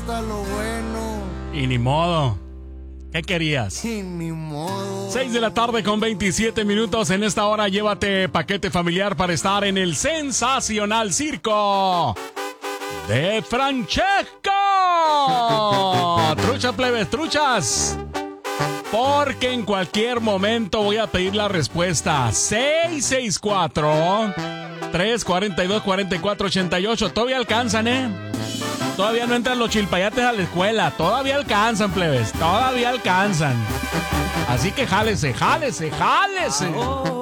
lo bueno. Y ni modo. ¿Qué querías? Y ni modo. 6 de la tarde con 27 minutos. En esta hora llévate paquete familiar para estar en el sensacional circo de Francesco. Trucha, plebes, truchas. Porque en cualquier momento voy a pedir la respuesta. 664-342-4488. Todavía alcanzan, Todavía no entran los chilpayates a la escuela. Todavía alcanzan, plebes. Todavía alcanzan. Así que jálese.